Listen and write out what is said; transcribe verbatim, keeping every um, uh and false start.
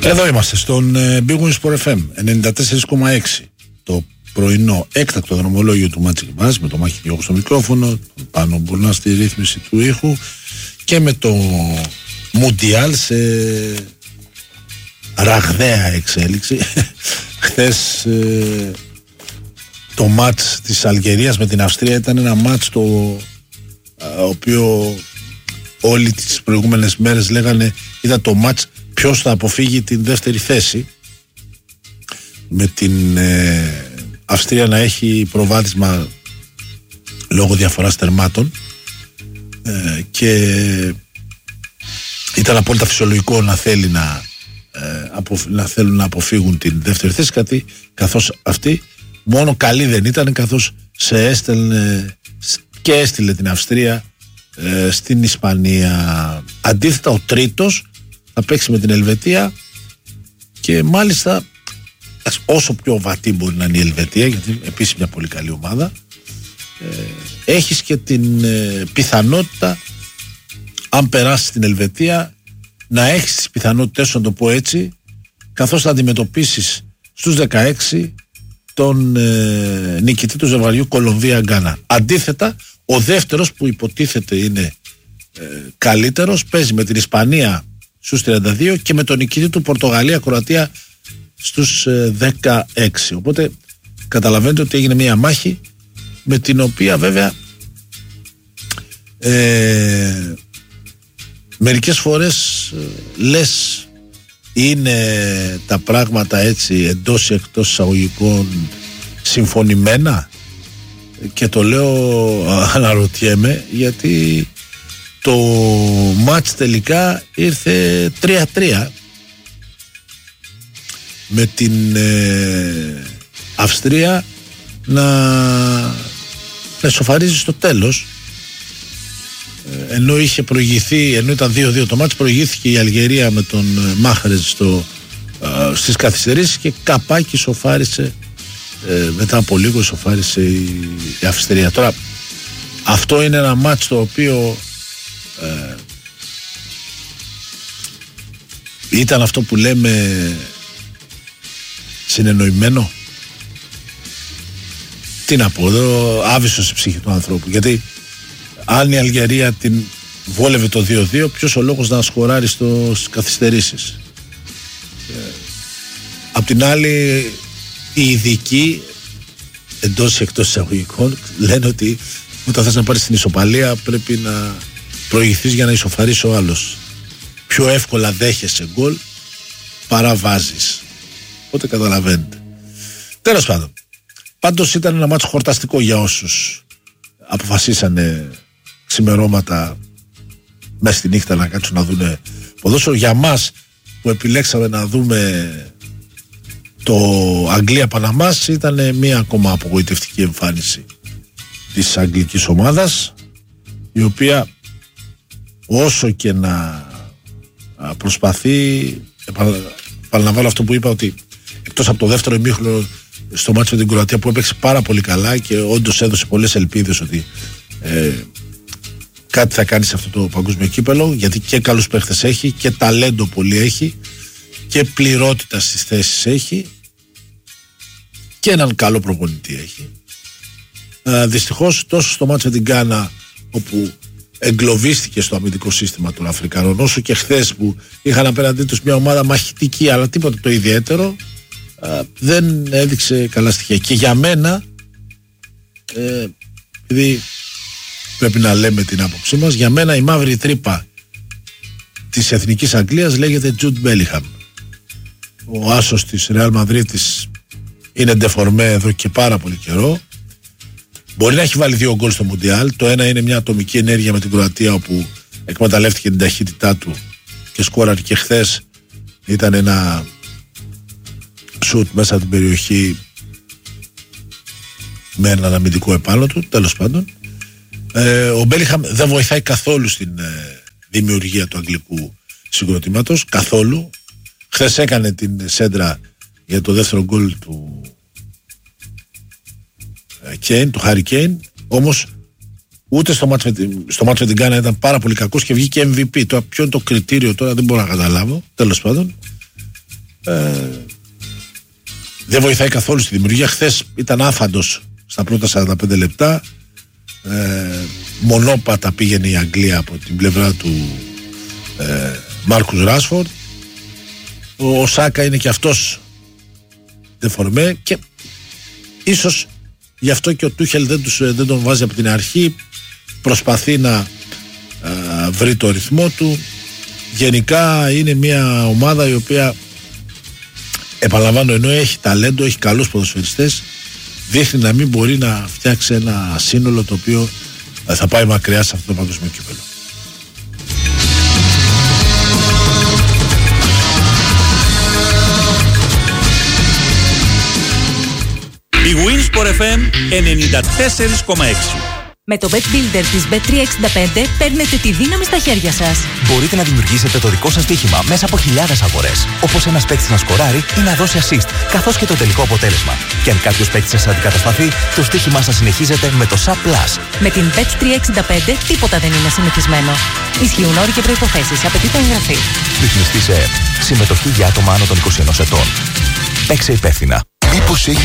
Εδώ είμαστε στον Big Win Sport εφ εμ ενενήντα τέσσερα κόμμα έξι. Το πρωινό έκτακτο δρομολόγιο του Magic Bus με το Μάκη Διώκο στο μικρόφωνο, τον Πάνο Μπουρνά στη ρύθμιση του ήχου και με το Μουντιάλ σε ραγδαία εξέλιξη. Χθες ε, το μάτς της Αλγερίας με την Αυστρία ήταν ένα μάτς το ε, οποίο όλοι τις προηγούμενες μέρες λέγανε ήταν το μάτς ποιος θα αποφύγει την δεύτερη θέση, με την ε, Αυστρία να έχει προβάδισμα λόγω διαφοράς τερμάτων ε, και ήταν απόλυτα φυσιολογικό να θέλει να, ε, απο, να θέλουν να αποφύγουν την δεύτερη θέση, κάτι, καθώς αυτή μόνο καλή δεν ήταν, καθώς σε έστελνε και έστειλε την Αυστρία ε, στην Ισπανία. Αντίθετα ο τρίτος θα παίξει με την Ελβετία και μάλιστα όσο πιο βατή μπορεί να είναι η Ελβετία, γιατί επίσης μια πολύ καλή ομάδα, ε, έχεις και την ε, πιθανότητα, αν περάσει στην Ελβετία, να έχεις τις πιθανότητες, να το πω έτσι, καθώς θα αντιμετωπίσεις στους δεκαέξι τον ε, νικητή του ζευγαριού Κολομβία-Γκάνα. Αντίθετα, ο δεύτερος που υποτίθεται είναι ε, καλύτερος παίζει με την Ισπανία στους τριάντα δύο και με τον νικητή του Πορτογαλία-Κροατία στους ε, δεκαέξι. Οπότε καταλαβαίνετε ότι έγινε μια μάχη με την οποία βέβαια ε, μερικές φορές ε, λες είναι τα πράγματα έτσι εντός ή εκτός εισαγωγικών συμφωνημένα, και το λέω αναρωτιέμαι, γιατί το μάτς τελικά ήρθε τρία τρία με την ε, Αυστρία να, να ισοφαρίζει στο τέλος, ε, ενώ είχε προηγηθεί, ενώ ήταν δύο δύο το μάτς, προηγήθηκε η Αλγερία με τον Μάχρεζ στο, ε, στις καθυστερήσεις και καπάκι ισοφάρισε, ε, μετά από λίγο ισοφάρισε η, η Αυστρία. Τώρα αυτό είναι ένα μάτς το οποίο ε, ήταν αυτό που λέμε συνεννοημένο. Τι να πω εδώ, άβυσος η ψυχή του ανθρώπου, γιατί αν η Αλγερία την βόλευε το δύο δύο, ποιος ο λόγος να σκοράρει στις καθυστερήσεις. ε, Απ' την άλλη οι ειδικοί εντός ή εκτός εισαγωγικών λένε ότι όταν θες να πάρεις την ισοπαλία πρέπει να προηγηθείς για να ισοφαρίσει ο άλλος. Πιο εύκολα δέχεσαι γκολ παρά βάζεις. Οπότε καταλαβαίνετε. Τέλος πάντων, πάντως ήταν ένα μάτσο χορταστικό για όσους αποφασίσανε ξημερώματα μέσα στη νύχτα να κάτσουν να δούνε ποδόσφαιρο. Για μας που επιλέξαμε να δούμε το Αγγλία-Παναμάς ήταν μία ακόμα απογοητευτική εμφάνιση της αγγλικής ομάδας, η οποία όσο και να προσπαθεί, επαναλαμβάνω αυτό που είπα, ότι εκτός από το δεύτερο ημίχρονο στο μάτσο με την Κροατία που έπαιξε πάρα πολύ καλά και όντως έδωσε πολλές ελπίδες ότι ε, κάτι θα κάνει σε αυτό το παγκόσμιο κύπελο, γιατί και καλούς παίχτες έχει και ταλέντο πολύ έχει και πληρότητα στις θέσεις έχει και έναν καλό προπονητή έχει. Ε, δυστυχώς τόσο στο μάτσο με την Γκάνα, όπου εγκλωβίστηκε στο αμυντικό σύστημα των Αφρικανών, όσο και χθες που είχαν απέναντί τους μια ομάδα μαχητική αλλά τίποτα το ιδιαίτερο, ε, δεν έδειξε καλά στοιχεία. Και για μένα, ε, επειδή πρέπει να λέμε την άποψή μας, για μένα η μαύρη τρύπα της Εθνικής Αγγλίας λέγεται Τζουντ Μπέλιγχαμ. Ο άσος της Ρεάλ Μαδρίτης είναι ντεφορμέ εδώ και πάρα πολύ καιρό. Μπορεί να έχει βάλει δύο γκολ στο Μουντιάλ. Το ένα είναι μια ατομική ενέργεια με την Κροατία, όπου εκμεταλλεύτηκε την ταχύτητά του και σκόραρε, και χθες ήταν ένα σουτ μέσα από την περιοχή με έναν αμυντικό επάνω του. Τέλος πάντων, ε, ο Μπέλιγχαμ δεν βοηθάει καθόλου στην ε, δημιουργία του αγγλικού συγκροτήματος, καθόλου. Χθες έκανε την σέντρα για το δεύτερο γκολ του Κέιν, του Χάρι Κέιν, όμως ούτε στο μάτς με, στο μάτς με την Γκάνα ήταν πάρα πολύ κακός και βγήκε εμ βι πι. Τώρα, ποιο είναι το κριτήριο τώρα δεν μπορώ να καταλάβω. Τέλος πάντων, ε, δεν βοηθάει καθόλου στη δημιουργία. Χθες ήταν άφαντος στα πρώτα σαράντα πέντε λεπτά. ε, μονόπατα πήγαινε η Αγγλία από την πλευρά του ε, Μάρκους Ράσφορντ. ο, ο Σάκα είναι και αυτός δεφορμέ και ίσως γι' αυτό και ο Τούχελ δεν, τους, δεν τον βάζει από την αρχή. Προσπαθεί να α, βρει το ρυθμό του. Γενικά είναι μια ομάδα η οποία, επαναλαμβάνω, ενώ έχει ταλέντο, έχει καλούς ποδοσφαιριστές, δείχνει να μην μπορεί να φτιάξει ένα σύνολο το οποίο θα πάει μακριά σε αυτό το παγκόσμιο κύπελλο. Η Winsport εφ εμ ενενήντα τέσσερα κόμμα έξι. Με το Bet Builder της μπετ τριακόσια εξήντα πέντε παίρνετε τη δύναμη στα χέρια σας. Μπορείτε να δημιουργήσετε το δικό σας στοίχημα μέσα από χιλιάδες αγορές. Όπως ένας παίκτης να σκοράρει ή να δώσει assist, καθώς και το τελικό αποτέλεσμα. Και αν κάποιος παίκτης σας αντικατασταθεί, το στοίχημά σας συνεχίζεται με το Sub Plus. Με την μπετ τριακόσια εξήντα πέντε τίποτα δεν είναι συνηθισμένο. Ισχύουν όροι και προϋποθέσεις. Απαιτείται εγγραφή. Ρυθμιστή σε ΕΕΠ. Συμμετοχή για άτομα άνω των είκοσι ενός ετών. Παίξε υπεύθυνα.